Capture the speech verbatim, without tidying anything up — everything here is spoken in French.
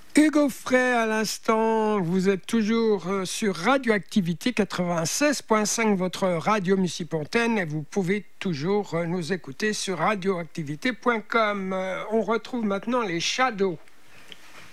Hugo Frey à l'instant, vous êtes toujours sur Radioactivité quatre-vingt-seize virgule cinq, votre radio Mussy-Pontaine, et vous pouvez toujours nous écouter sur radioactivité point com. On retrouve maintenant les Shadows.